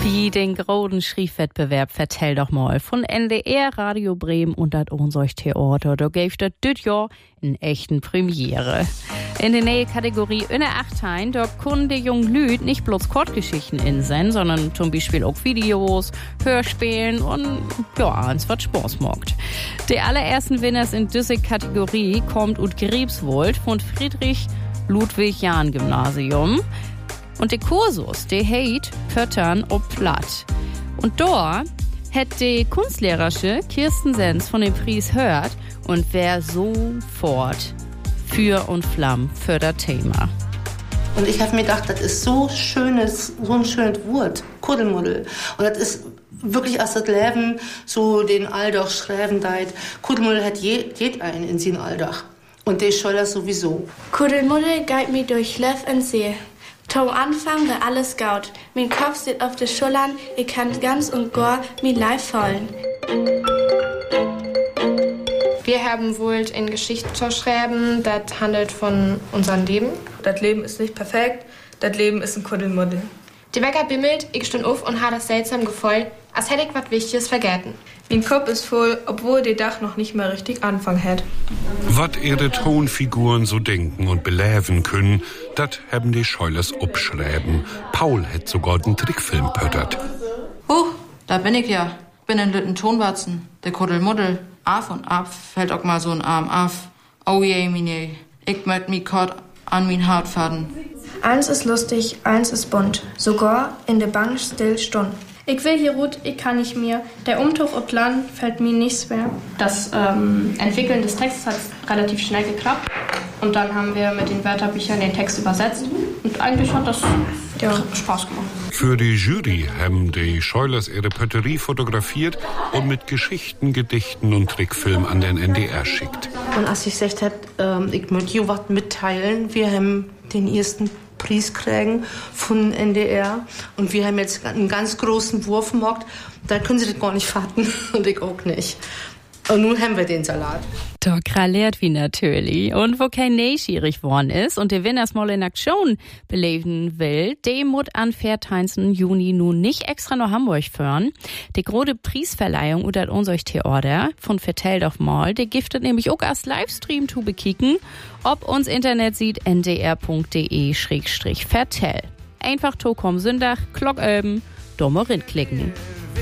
Wie den großen Schriefwettbewerb Vertell doch mal von NDR, Radio Bremen und das unser Theater. Da gäbe das dieses Jahr in echten Premiere. In der neue Kategorie Inne 8, da können die jungen Lüd nicht bloß Kurzgeschichten insenden, sondern zum Beispiel auch Videos, Hörspielen und ja, eins, was Spaß macht. Der allerersten Winners in dieser Kategorie kommt ut Griebswold von Friedrich Ludwig Jahn Gymnasium. Und der Kursus, der heißt Pöttern ob Platt. Und da hat die Kunstlehrerin Kirsten Sens von dem Preis hört und wer sofort für und Flamm für das Thema. Und ich habe mir gedacht, das ist so ein schönes Wort, Kuddelmuddel. Und das ist wirklich aus das Leben so den Alldach schreiben deit. Kuddelmuddel hat jed ein in sin Alldach. Und der soll das sowieso. Kuddelmuddel geht mir durch Löff und See. Zum Anfang war alles gaut. Mein Kopf steht auf den Schultern, ich kann ganz und gar mein Leib fallen. Wir haben wohl in Geschichte zu schreiben, das handelt von unserem Leben. Das Leben ist nicht perfekt, das Leben ist ein Kuddelmuddel. Die Wecker bimmelt, ich stund auf und habe das seltsam Gefühl, als hätte ich was Wichtiges vergessen. Mein Kopf ist voll, obwohl der Dach noch nicht mehr richtig anfangen hat. Was ihre Tonfiguren so denken und beläven können, das haben die Scheulers abschreiben. Paul hat sogar den Trickfilm pöttert. Da bin ich ja. Bin in Lütten Tonwatzen, der Kuddelmuddel. Af und ab fällt auch mal so ein Arm af. Oh je, mine, ich möcht mich kort an mein Hart faden. Eins ist lustig, eins ist bunt. Sogar in der Bank still stund. Ich will hier ruht, ich kann nicht mehr. Der Umtuch ob Land fällt mir nicht schwer. Das Entwickeln des Textes hat relativ schnell geklappt. Und dann haben wir mit den Wörterbüchern den Text übersetzt. Und eigentlich hat das Spaß gemacht. Für die Jury haben die Scheulers ihre Pötterie fotografiert und mit Geschichten, Gedichten und Trickfilm an den NDR schickt. Und als ich gesagt habe, ich möchte hier was mitteilen, wir haben den ersten Preis kriegen von NDR und wir haben jetzt einen ganz großen Wurf gemacht, da können sie das gar nicht fassen und ich auch nicht. Und nun haben wir den Salat. Da kralliert wie natürlich. Und wo kein neugierig worden ist und der Winners mal in Aktion beleben will, der muss am 14. Juni nun nicht extra nach Hamburg fahren. Die große Preisverleihung unter unser Theater von Vertell doch mal, der giftet nämlich auch als Livestream zu bekicken, ob uns Internet sieht ndr.de/vertell. Einfach Tokom Sündach, Glock dumme klicken.